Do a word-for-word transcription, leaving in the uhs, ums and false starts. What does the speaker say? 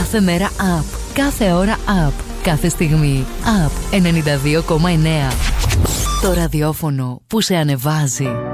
Κάθε μέρα up, κάθε ώρα up, κάθε στιγμή up. ενενήντα δύο κόμμα εννέα. Το ραδιόφωνο που σε ανεβάζει.